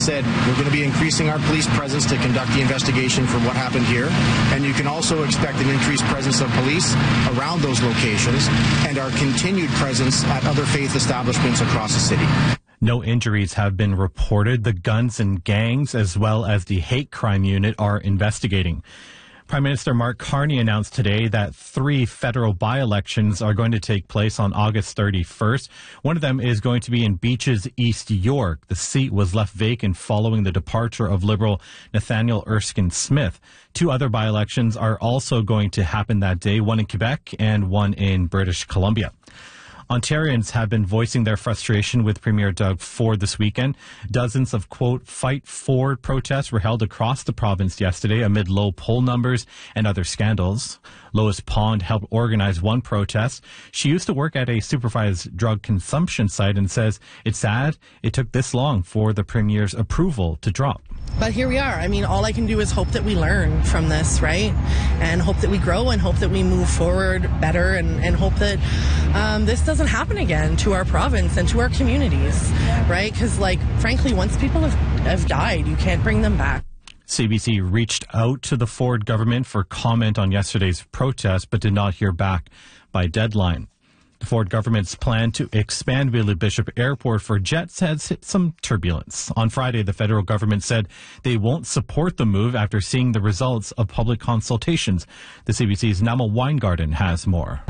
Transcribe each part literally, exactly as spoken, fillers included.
Said we're going to be increasing our police presence to conduct the investigation for what happened here, and you can also expect an increased presence of police around those locations and our continued presence at other faith establishments across the city. No injuries have been reported. The guns and gangs, as well as the hate crime unit, are investigating. Prime Minister Mark Carney announced today that three federal by-elections are going to take place on August thirty-first. One of them is going to be in Beaches, East York. The seat was left vacant following the departure of Liberal Nathaniel Erskine Smith. Two other by-elections are also going to happen that day, one in Quebec and one in British Columbia. Ontarians have been voicing their frustration with Premier Doug Ford this weekend. Dozens of, quote, Fight Ford protests were held across the province yesterday amid low poll numbers and other scandals. Lois Pond helped organize one protest. She used to work at a supervised drug consumption site and says it's sad it took this long for the Premier's approval to drop. But here we are. I mean, all I can do is hope that we learn from this, right? And hope that we grow and hope that we move forward better and, and hope that um, this doesn't happen again to our province and to our communities, right? Because, like, frankly, once people have, have died, you can't bring them back. C B C reached out to the Ford government for comment on yesterday's protest, but did not hear back by deadline. The Ford government's plan to expand Billy Bishop Airport for jets has hit some turbulence. On Friday, the federal government said they won't support the move after seeing the results of public consultations. The C B C's Nama Weingarten has more.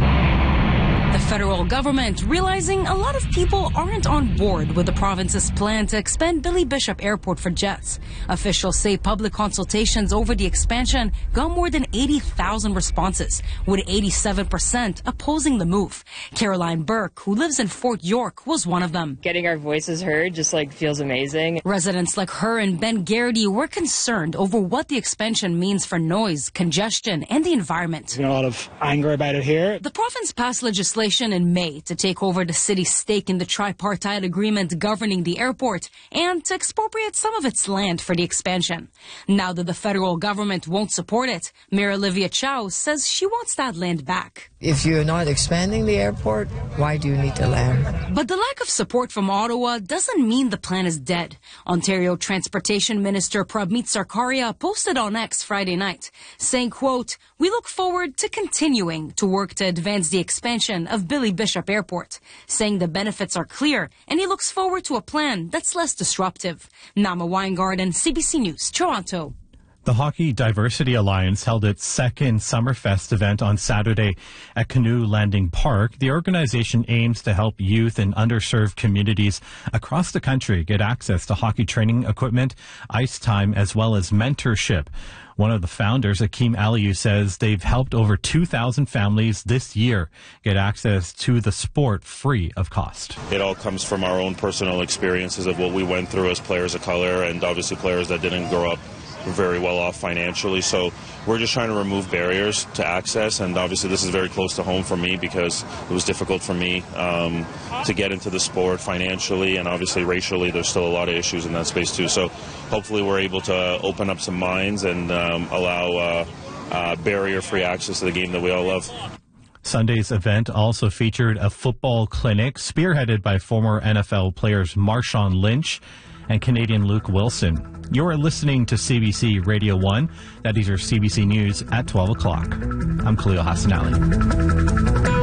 The federal government realizing a lot of people aren't on board with the province's plan to expand Billy Bishop Airport for jets. Officials say public consultations over the expansion got more than eighty thousand responses, with eighty-seven percent opposing the move. Caroline Burke, who lives in Fort York, was one of them. Getting our voices heard just like feels amazing. Residents like her and Ben Garrity were concerned over what the expansion means for noise, congestion, and the environment. There's been a lot of anger about it here. The province passed legislation in May to take over the city's stake in the tripartite agreement governing the airport and to expropriate some of its land for the expansion. Now that the federal government won't support it, Mayor Olivia Chow says she wants that land back. If you're not expanding the airport, why do you need the land? But the lack of support from Ottawa doesn't mean the plan is dead. Ontario Transportation Minister Prabmeet Sarkaria posted on X Friday night, saying, quote, "We look forward to continuing to work to advance the expansion of Billy Bishop Airport," saying the benefits are clear and he looks forward to a plan that's less disruptive. Nama Weingarten, C B C News, Toronto. The Hockey Diversity Alliance held its second Summerfest event on Saturday at Canoe Landing Park. The organization aims to help youth in underserved communities across the country get access to hockey training equipment, ice time, as well as mentorship. One of the founders, Akeem Aliyu, says they've helped over two thousand families this year get access to the sport free of cost. It all comes from our own personal experiences of what we went through as players of color and obviously players that didn't grow up very well off financially. So we're just trying to remove barriers to access, and obviously this is very close to home for me because it was difficult for me um, to get into the sport financially, and obviously racially there's still a lot of issues in that space too. So hopefully we're able to open up some minds and um, allow uh, uh, barrier-free access to the game that we all love. Sunday's event also featured a football clinic spearheaded by former N F L players Marshawn Lynch and Canadian Luke Wilson. You're listening to C B C Radio one. That is your C B C News at twelve o'clock. I'm Khalil Hassan Ali.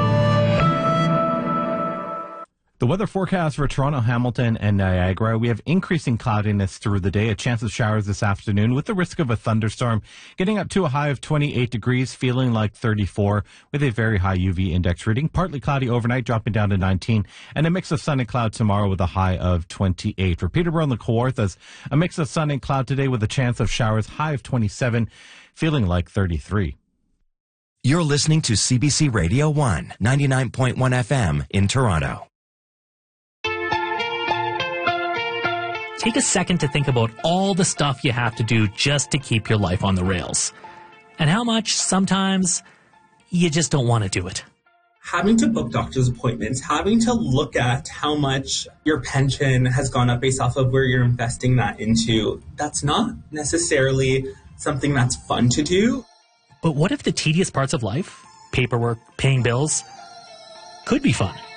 The weather forecast for Toronto, Hamilton, and Niagara. We have increasing cloudiness through the day, a chance of showers this afternoon with the risk of a thunderstorm, getting up to a high of twenty-eight degrees, feeling like thirty-four with a very high U V index reading. Partly cloudy overnight, dropping down to nineteen, and a mix of sun and cloud tomorrow with a high of twenty-eight. For Peterborough and the Kawarthas, a mix of sun and cloud today with a chance of showers, high of twenty-seven, feeling like thirty-three. You're listening to C B C Radio one, ninety-nine point one F M in Toronto. Take a second to think about all the stuff you have to do just to keep your life on the rails. And how much, sometimes, you just don't want to do it. Having to book doctor's appointments, having to look at how much your pension has gone up based off of where you're investing that into, that's not necessarily something that's fun to do. But what if the tedious parts of life, paperwork, paying bills, could be fun?